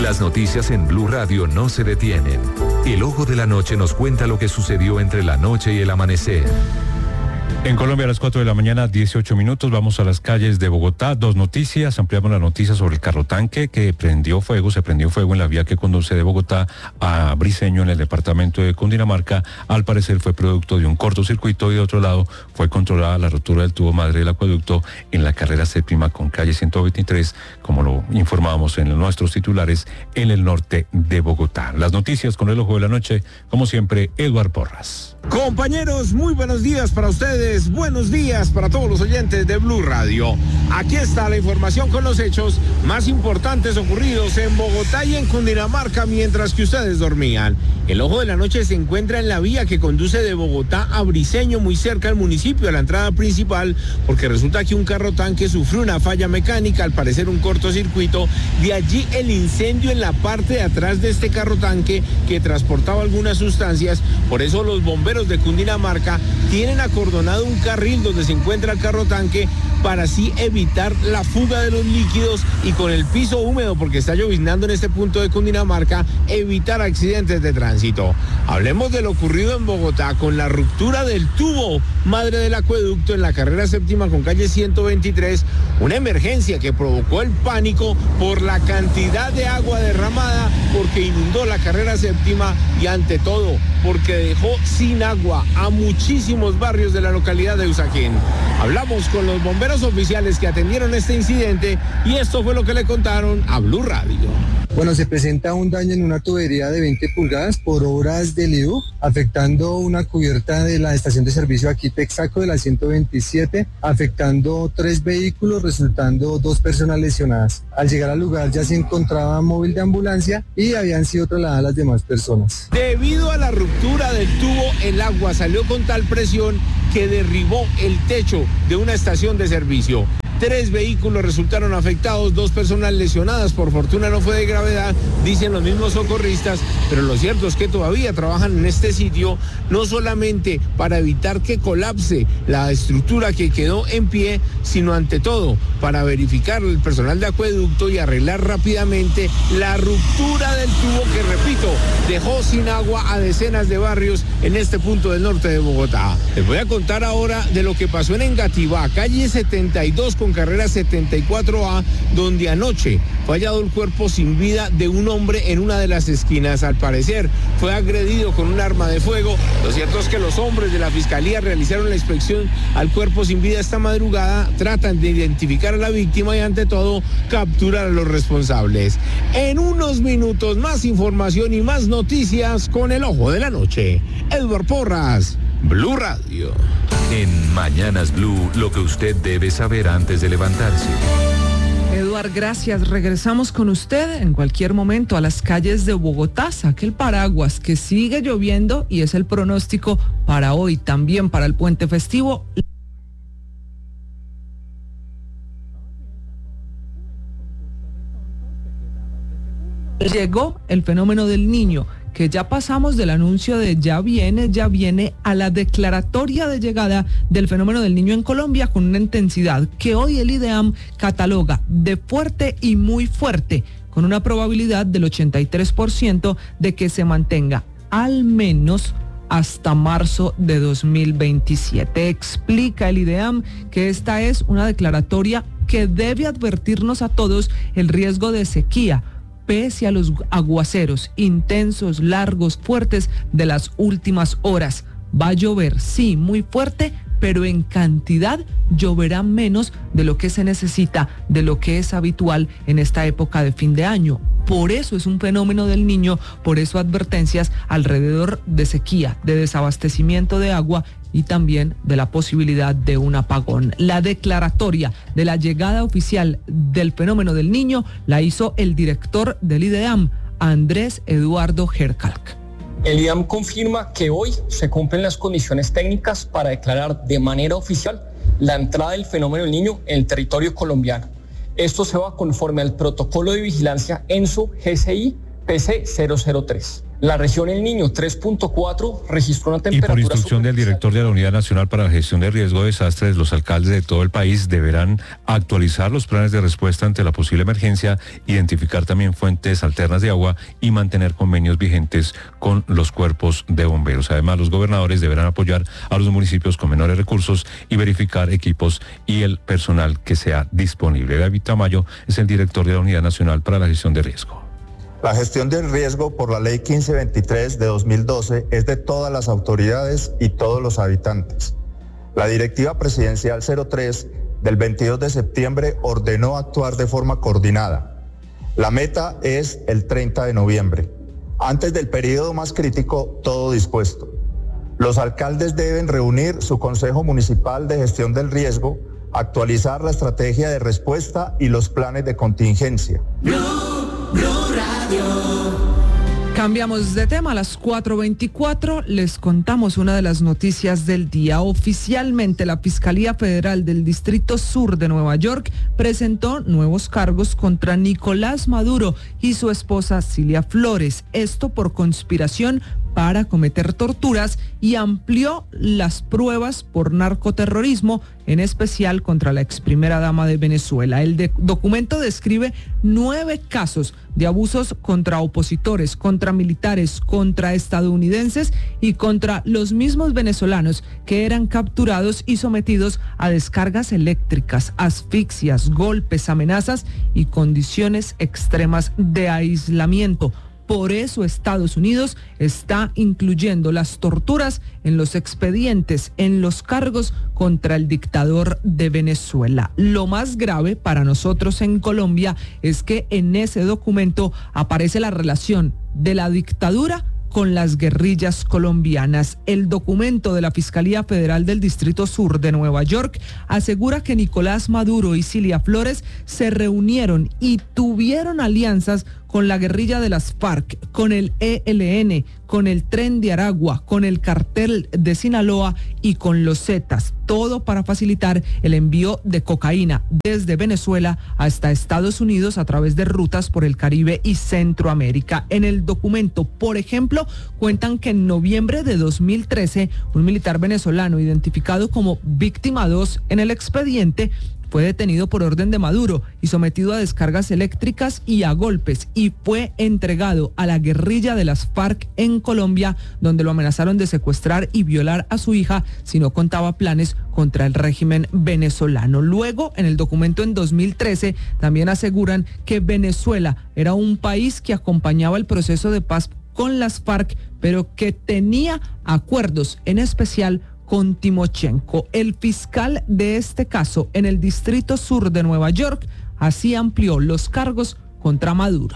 Las noticias en Blue Radio no se detienen. El Ojo de la Noche nos cuenta lo que sucedió entre la noche y el amanecer. En Colombia a las 4 de la mañana, 18 minutos, vamos a las calles de Bogotá. Dos noticias, ampliamos la noticia sobre el carro tanque que se prendió fuego en la vía que conduce de Bogotá a Briceño en el departamento de Cundinamarca. Al parecer fue producto de un cortocircuito y de otro lado fue controlada la rotura del tubo madre del acueducto en la carrera séptima con calle 123, como lo informábamos en nuestros titulares, en el norte de Bogotá. Las noticias con el Ojo de la Noche, como siempre, Eduard Porras. Compañeros, muy buenos días para ustedes, buenos días para todos los oyentes de Blue Radio. Aquí está la información con los hechos más importantes ocurridos en Bogotá y en Cundinamarca mientras que ustedes dormían. El Ojo de la Noche se encuentra en la vía que conduce de Bogotá a Briceño, muy cerca al municipio, a la entrada principal, porque resulta que un carro tanque sufrió una falla mecánica, al parecer un cortocircuito. De allí el incendio en la parte de atrás de este carro tanque que transportaba algunas sustancias. Por eso los bomberos de Cundinamarca tienen acordonado un carril donde se encuentra el carro tanque para así evitar la fuga de los líquidos y con el piso húmedo, porque está lloviznando en este punto de Cundinamarca, evitar accidentes de tránsito. Hablemos de lo ocurrido en Bogotá con la ruptura del tubo madre del acueducto en la carrera séptima con calle 123, una emergencia que provocó el pánico por la cantidad de agua derramada, porque inundó la carrera séptima y ante todo porque dejó sin agua a muchísimos barrios de la localidad de Usaquén. Hablamos con los bomberos oficiales que atendieron este incidente y esto fue lo que le contaron a Blue Radio. Bueno, se presenta un daño en una tubería de 20 pulgadas por obras del IDU, afectando una cubierta de la estación de servicio aquí Texaco de la 127, afectando 3 vehículos, resultando 2 personas lesionadas. Al llegar al lugar ya se encontraba móvil de ambulancia y habían sido trasladadas las demás personas. Debido a la ruptura del tubo, el agua salió con tal presión que derribó el techo de una estación de servicio. 3 vehículos resultaron afectados, 2 personas lesionadas, por fortuna no fue de gravedad, dicen los mismos socorristas, pero lo cierto es que todavía trabajan en este sitio, no solamente para evitar que colapse la estructura que quedó en pie, sino ante todo para verificar el personal de acueducto y arreglar rápidamente la ruptura del tubo que, repito, dejó sin agua a decenas de barrios en este punto del norte de Bogotá. Les voy a contar ahora de lo que pasó en Engativá, calle 72 con carrera 74A, donde anoche fue hallado el cuerpo sin vida de un hombre en una de las esquinas. Al parecer fue agredido con un arma de fuego. Lo cierto es que los hombres de la fiscalía realizaron la inspección al cuerpo sin vida esta madrugada, tratan de identificar a la víctima y ante todo capturar a los responsables. En unos minutos más información y más noticias con el Ojo de la Noche. Eduard Porras, Blue Radio. En Mañanas Blue, lo que usted debe saber antes de levantarse. Eduard, gracias. Regresamos con usted en cualquier momento a las calles de Bogotá. Saque el paraguas, que sigue lloviendo y es el pronóstico para hoy, también para el puente festivo. Llegó el fenómeno del Niño, que ya pasamos del anuncio de ya viene a la declaratoria de llegada del fenómeno del Niño en Colombia con una intensidad que hoy el IDEAM cataloga de fuerte y muy fuerte, con una probabilidad del 83% de que se mantenga al menos hasta marzo de 2027. Explica el IDEAM que esta es una declaratoria que debe advertirnos a todos el riesgo de sequía, pese a los aguaceros intensos, largos, fuertes de las últimas horas. Va a llover, sí, muy fuerte, pero en cantidad lloverá menos de lo que se necesita, de lo que es habitual en esta época de fin de año. Por eso es un fenómeno del Niño, por eso advertencias alrededor de sequía, de desabastecimiento de agua y también de la posibilidad de un apagón. La declaratoria de la llegada oficial del fenómeno del Niño la hizo el director del IDEAM, Andrés Eduardo Hercalc. El IDEAM confirma que hoy se cumplen las condiciones técnicas para declarar de manera oficial la entrada del fenómeno del Niño en el territorio colombiano. Esto se va conforme al protocolo de vigilancia ENSO GCI PC 003. La región El Niño 3.4 registró una temperatura... Y por instrucción del director de la Unidad Nacional para la Gestión de Riesgo de Desastres, los alcaldes de todo el país deberán actualizar los planes de respuesta ante la posible emergencia, identificar también fuentes alternas de agua y mantener convenios vigentes con los cuerpos de bomberos. Además, los gobernadores deberán apoyar a los municipios con menores recursos y verificar equipos y el personal que sea disponible. David Tamayo es el director de la Unidad Nacional para la Gestión de Riesgo. La gestión del riesgo por la Ley 1523 de 2012 es de todas las autoridades y todos los habitantes. La Directiva Presidencial 03 del 22 de septiembre ordenó actuar de forma coordinada. La meta es el 30 de noviembre. Antes del periodo más crítico, todo dispuesto. Los alcaldes deben reunir su Consejo Municipal de Gestión del Riesgo, actualizar la estrategia de respuesta y los planes de contingencia. Cambiamos de tema. A las 4:24 les contamos una de las noticias del día. Oficialmente, la Fiscalía Federal del Distrito Sur de Nueva York presentó nuevos cargos contra Nicolás Maduro y su esposa Cilia Flores. Esto por conspiración para cometer torturas, y amplió las pruebas por narcoterrorismo, en especial contra la ex primera dama de Venezuela. El documento describe 9 casos de abusos contra opositores, contra militares, contra estadounidenses y contra los mismos venezolanos que eran capturados y sometidos a descargas eléctricas, asfixias, golpes, amenazas y condiciones extremas de aislamiento. Por eso Estados Unidos está incluyendo las torturas en los expedientes, en los cargos contra el dictador de Venezuela. Lo más grave para nosotros en Colombia es que en ese documento aparece la relación de la dictadura con las guerrillas colombianas. El documento de la Fiscalía Federal del Distrito Sur de Nueva York asegura que Nicolás Maduro y Cilia Flores se reunieron y tuvieron alianzas con la guerrilla de las FARC, con el ELN, con el Tren de Aragua, con el cartel de Sinaloa y con los Zetas, todo para facilitar el envío de cocaína desde Venezuela hasta Estados Unidos a través de rutas por el Caribe y Centroamérica. En el documento, por ejemplo, cuentan que en noviembre de 2013, un militar venezolano identificado como víctima 2 en el expediente fue detenido por orden de Maduro y sometido a descargas eléctricas y a golpes, y fue entregado a la guerrilla de las FARC en Colombia, donde lo amenazaron de secuestrar y violar a su hija si no contaba planes contra el régimen venezolano. Luego, en el documento en 2013, también aseguran que Venezuela era un país que acompañaba el proceso de paz con las FARC, pero que tenía acuerdos, en especial con Timochenko. El fiscal de este caso en el Distrito Sur de Nueva York así amplió los cargos contra Maduro.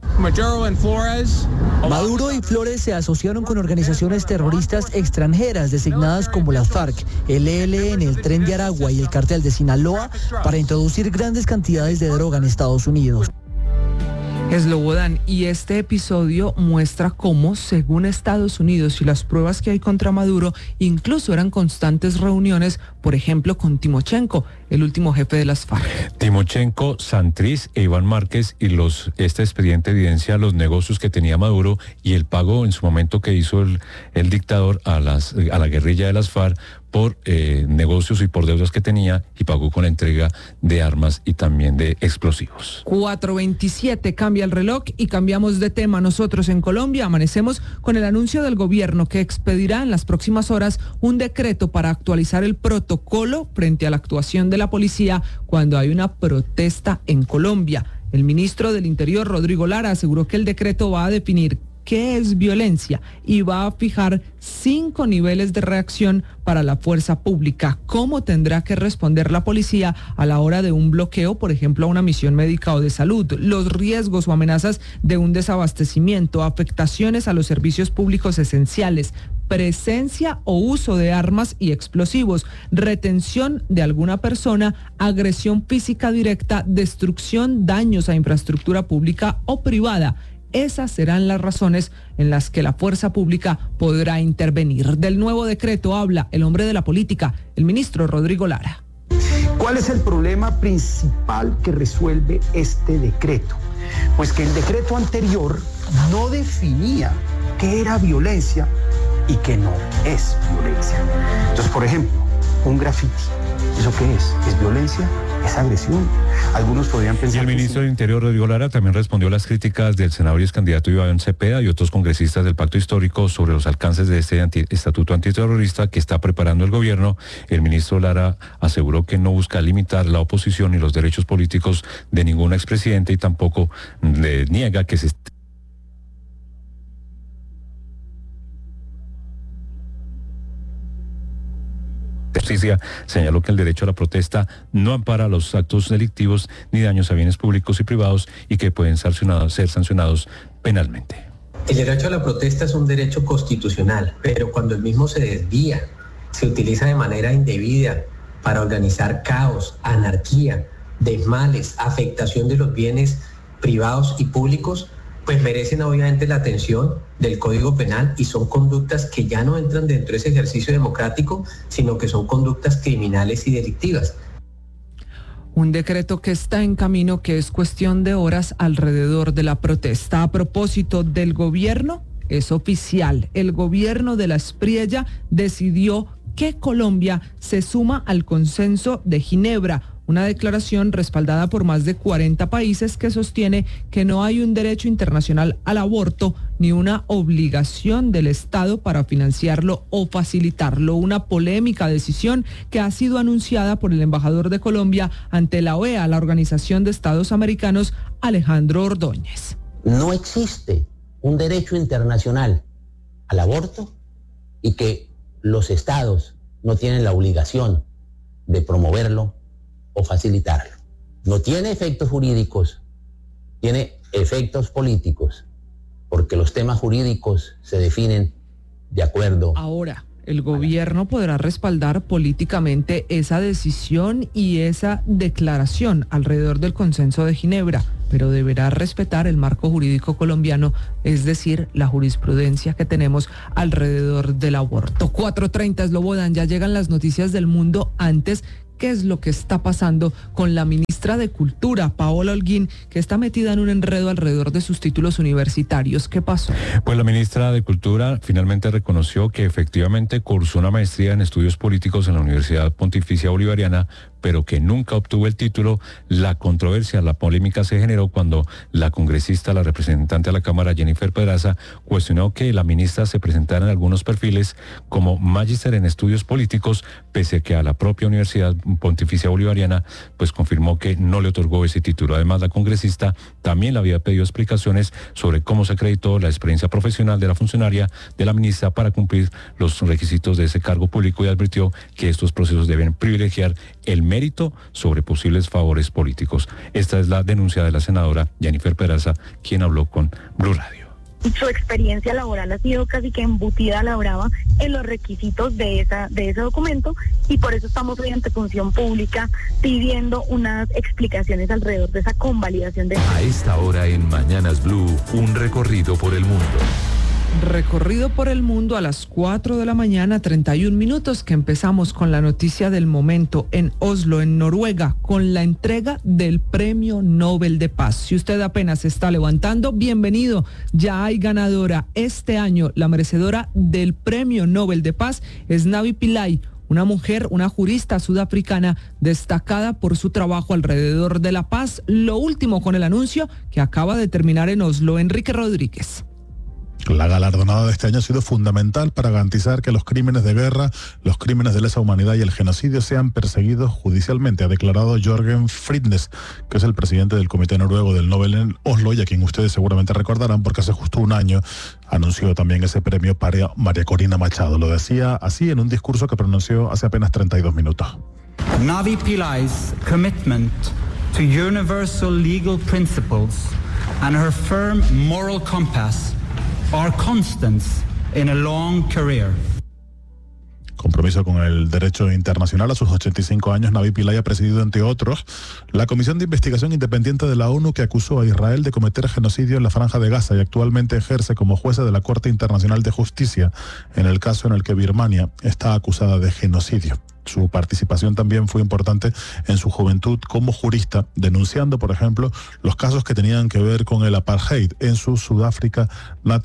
Maduro y Flores se asociaron con organizaciones terroristas extranjeras designadas como las FARC, el ELN, el Tren de Aragua y el cartel de Sinaloa para introducir grandes cantidades de droga en Estados Unidos. Slobodan, y este episodio muestra cómo, según Estados Unidos y las pruebas que hay contra Maduro, incluso eran constantes reuniones, por ejemplo, con Timochenko, el último jefe de las FARC. Timochenko, Santrich e Iván Márquez, y este expediente evidencia los negocios que tenía Maduro y el pago en su momento que hizo el dictador a la guerrilla de las FARC por negocios y por deudas que tenía, y pagó con la entrega de armas y también de explosivos. 4:27, cambia el reloj y cambiamos de tema. Nosotros en Colombia amanecemos con el anuncio del gobierno que expedirá en las próximas horas un decreto para actualizar el protocolo frente a la actuación de la policía cuando hay una protesta en Colombia. El ministro del Interior, Rodrigo Lara, aseguró que el decreto va a definir qué es violencia y va a fijar 5 niveles de reacción para la fuerza pública. ¿Cómo tendrá que responder la policía a la hora de un bloqueo, por ejemplo, a una misión médica o de salud? Los riesgos o amenazas de un desabastecimiento, afectaciones a los servicios públicos esenciales, presencia o uso de armas y explosivos, retención de alguna persona, agresión física directa, destrucción, daños a infraestructura pública o privada. Esas serán las razones en las que la fuerza pública podrá intervenir. Del nuevo decreto habla el hombre de la política, el ministro Rodrigo Lara. ¿Cuál es el problema principal que resuelve este decreto? Pues que el decreto anterior no definía qué qué era violencia y qué no es violencia. Entonces, por ejemplo, un graffiti, ¿eso qué es? ¿Es violencia? ¿Es agresión? Algunos podrían pensar. Y el ministro del Interior, Rodrigo Lara, también respondió a las críticas del senador y ex candidato Iván Cepeda y otros congresistas del Pacto Histórico sobre los alcances de este estatuto antiterrorista que está preparando el gobierno. El ministro Lara aseguró que no busca limitar la oposición y los derechos políticos de ningún expresidente y tampoco le niega que se Justicia señaló que el derecho a la protesta no ampara los actos delictivos ni daños a bienes públicos y privados y que pueden ser sancionados penalmente. El derecho a la protesta es un derecho constitucional, pero cuando el mismo se desvía, se utiliza de manera indebida para organizar caos, anarquía, desmales, afectación de los bienes privados y públicos, pues merecen obviamente la atención del Código Penal y son conductas que ya no entran dentro de ese ejercicio democrático, sino que son conductas criminales y delictivas. Un decreto que está en camino, que es cuestión de horas alrededor de la protesta. A propósito del gobierno, es oficial. El gobierno de la Espriella decidió que Colombia se suma al Consenso de Ginebra, una declaración respaldada por más de 40 países que sostiene que no hay un derecho internacional al aborto ni una obligación del Estado para financiarlo o facilitarlo. Una polémica decisión que ha sido anunciada por el embajador de Colombia ante la OEA, la Organización de Estados Americanos, Alejandro Ordóñez. No existe un derecho internacional al aborto y que los estados no tienen la obligación de promoverlo o facilitarlo. No tiene efectos jurídicos, tiene efectos políticos, porque los temas jurídicos se definen de acuerdo. Ahora, el gobierno podrá respaldar políticamente esa decisión y esa declaración alrededor del Consenso de Ginebra, pero deberá respetar el marco jurídico colombiano, es decir, la jurisprudencia que tenemos alrededor del aborto. 4:30 Slobodan, ya llegan las noticias del mundo. Antes, ¿qué es lo que está pasando con la ministra de Cultura, Paola Holguín, que está metida en un enredo alrededor de sus títulos universitarios? ¿Qué pasó? Pues la ministra de Cultura finalmente reconoció que efectivamente cursó una maestría en estudios políticos en la Universidad Pontificia Bolivariana, pero que nunca obtuvo el título. La controversia, la polémica se generó cuando la congresista, la representante a la Cámara, Jennifer Pedraza, cuestionó que la ministra se presentara en algunos perfiles como magíster en estudios políticos, pese a que a la propia Universidad Pontificia Bolivariana pues confirmó que no le otorgó ese título. Además, la congresista también le había pedido explicaciones sobre cómo se acreditó la experiencia profesional de la funcionaria de la ministra para cumplir los requisitos de ese cargo público y advirtió que estos procesos deben privilegiar el mérito sobre posibles favores políticos. Esta es la denuncia de la senadora Jennifer Pedraza, quien habló con Blue Radio. Su experiencia laboral ha sido casi que embutida a la brava en los requisitos de ese documento y por eso estamos hoy ante función pública pidiendo unas explicaciones alrededor de esa convalidación de... A esta hora en Mañanas Blue, un recorrido por el mundo. Recorrido por el mundo a las 4 de la mañana, 31 minutos, que empezamos con la noticia del momento en Oslo, en Noruega, con la entrega del Premio Nobel de Paz. Si usted apenas se está levantando, bienvenido. Ya hay ganadora este año. La merecedora del Premio Nobel de Paz es Navi Pillay, una mujer, una jurista sudafricana destacada por su trabajo alrededor de la paz. Lo último con el anuncio que acaba de terminar en Oslo. Enrique Rodríguez. La galardonada de este año ha sido fundamental para garantizar que los crímenes de guerra, los crímenes de lesa humanidad y el genocidio sean perseguidos judicialmente, ha declarado Jørgen Fridnes, que es el presidente del Comité Noruego del Nobel en Oslo y a quien ustedes seguramente recordarán porque hace justo un año anunció también ese premio para María Corina Machado. Lo decía así en un discurso que pronunció hace apenas 32 minutos. Navi Pillay's commitment to universal legal principles and her firm moral compass are constants in a long career. Compromiso con el derecho internacional. A sus 85 años, Navi Pillay ha presidido, entre otros, la Comisión de Investigación Independiente de la ONU que acusó a Israel de cometer genocidio en la Franja de Gaza y actualmente ejerce como jueza de la Corte Internacional de Justicia en el caso en el que Birmania está acusada de genocidio. Su participación también fue importante en su juventud como jurista, denunciando, por ejemplo, los casos que tenían que ver con el apartheid en su Sudáfrica natal.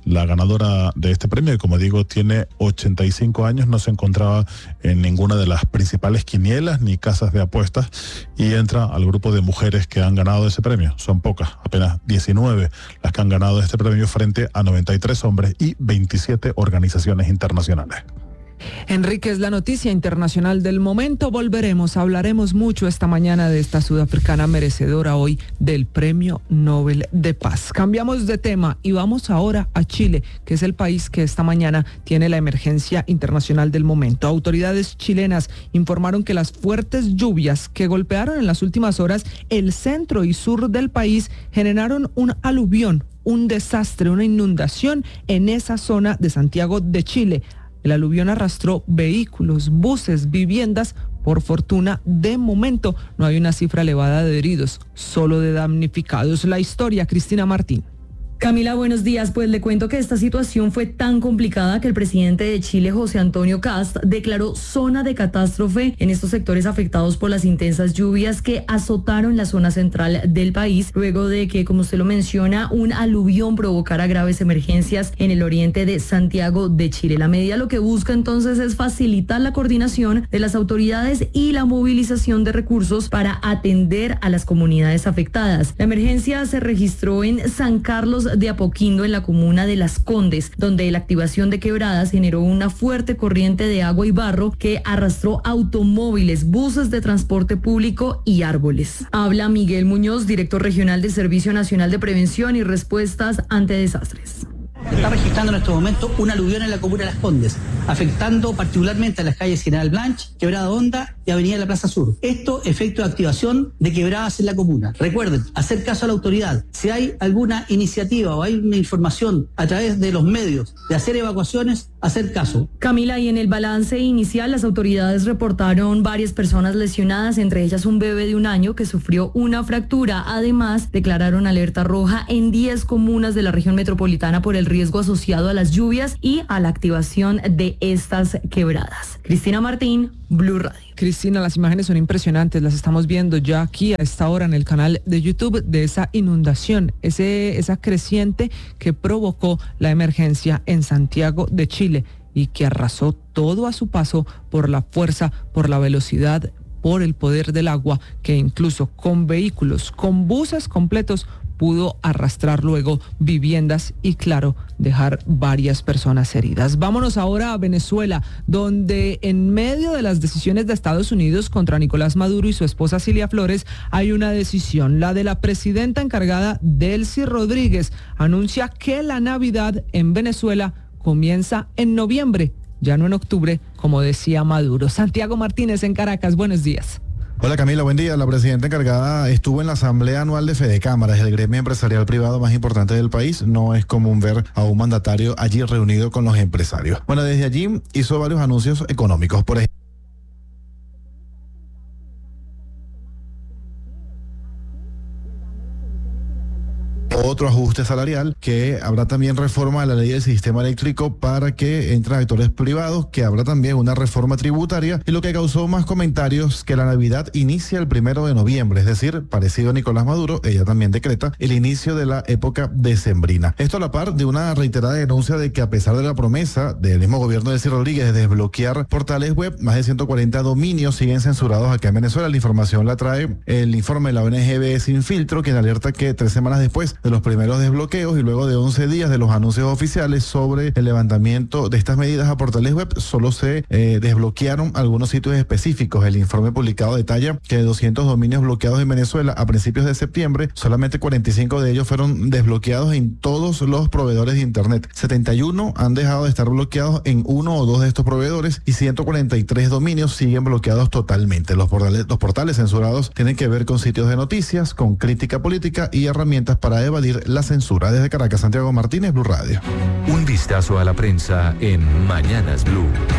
La ganadora de este premio, que como digo tiene 85 años, no se encontraba en ninguna de las principales quinielas ni casas de apuestas y entra al grupo de mujeres que han ganado ese premio. Son pocas, apenas 19 las que han ganado este premio frente a 93 hombres y 27 organizaciones internacionales. Enrique, es la noticia internacional del momento. Hablaremos mucho esta mañana de esta sudafricana merecedora hoy del Premio Nobel de Paz. Cambiamos de tema y vamos ahora a Chile, que es el país que esta mañana tiene la emergencia internacional del momento. Autoridades chilenas informaron que las fuertes lluvias que golpearon en las últimas horas el centro y sur del país generaron un aluvión, un desastre, una inundación en esa zona de Santiago de Chile. El aluvión arrastró vehículos, buses, viviendas. Por fortuna, de momento, no hay una cifra elevada de heridos, solo de damnificados. La historia, Cristina Martín. Camila, buenos días. Pues le cuento que esta situación fue tan complicada que el presidente de Chile, José Antonio Kast, declaró zona de catástrofe en estos sectores afectados por las intensas lluvias que azotaron la zona central del país, luego de que, como usted lo menciona, un aluvión provocara graves emergencias en el oriente de Santiago de Chile. La medida lo que busca entonces es facilitar la coordinación de las autoridades y la movilización de recursos para atender a las comunidades afectadas. La emergencia se registró en San Carlos de Apoquindo, en la comuna de Las Condes, donde la activación de quebradas generó una fuerte corriente de agua y barro que arrastró automóviles, buses de transporte público y árboles. Habla Miguel Muñoz, director regional del Servicio Nacional de Prevención y Respuestas ante Desastres. Se está registrando en estos momentos un aluvión en la comuna de Las Condes, afectando particularmente a las calles General Blanch, Quebrada Honda y Avenida de la Plaza Sur. Esto efecto de activación de quebradas en la comuna. Recuerden, hacer caso a la autoridad. Si hay alguna iniciativa o hay una información a través de los medios de hacer evacuaciones, hacer caso. Camila, y en el balance inicial las autoridades reportaron varias personas lesionadas, entre ellas un bebé de 1 año que sufrió una fractura. Además, declararon alerta roja en 10 comunas de la región metropolitana por el riesgo asociado a las lluvias y a la activación de estas quebradas. Cristina Martín, Blue Radio. Cristina, las imágenes son impresionantes, las estamos viendo ya aquí a esta hora en el canal de YouTube de esa inundación, esa creciente que provocó la emergencia en Santiago de Chile y que arrasó todo a su paso por la fuerza, por la velocidad, por el poder del agua, que incluso con vehículos, con buses completos, pudo arrastrar luego viviendas y, claro, dejar varias personas heridas. Vámonos ahora a Venezuela, donde en medio de las decisiones de Estados Unidos contra Nicolás Maduro y su esposa Cilia Flores, hay una decisión, la de la presidenta encargada, Delcy Rodríguez, anuncia que la Navidad en Venezuela comienza en noviembre, ya no en octubre, como decía Maduro. Santiago Martínez en Caracas, buenos días. Hola Camila, buen día. La presidenta encargada estuvo en la asamblea anual de Fedecámaras, el gremio empresarial privado más importante del país. No es común ver a un mandatario allí reunido con los empresarios. Bueno, desde allí hizo varios anuncios económicos, por ejemplo. Otro ajuste salarial, que habrá también reforma de la ley del sistema eléctrico para que entren actores privados, que habrá también una reforma tributaria, y lo que causó más comentarios, que la Navidad inicia el 1 de noviembre, es decir, parecido a Nicolás Maduro, ella también decreta el inicio de la época decembrina. Esto a la par de una reiterada denuncia de que, a pesar de la promesa del mismo gobierno de Delcy Rodríguez de desbloquear portales web, más de 140 dominios siguen censurados acá en Venezuela. La información la trae el informe de la ONG Sin Filtro, quien alerta que 3 semanas después de los primeros desbloqueos y luego de 11 días de los anuncios oficiales sobre el levantamiento de estas medidas a portales web, solo se desbloquearon algunos sitios específicos. El informe publicado detalla que de 200 dominios bloqueados en Venezuela a principios de septiembre, solamente 45 de ellos fueron desbloqueados en todos los proveedores de internet. 71 han dejado de estar bloqueados en 1 o 2 de estos proveedores y 143 dominios siguen bloqueados totalmente. Los portales censurados tienen que ver con sitios de noticias, con crítica política y herramientas para evadir la censura. Desde Caracas, Santiago Martínez, Blue Radio. Un vistazo a la prensa en Mañanas Blue.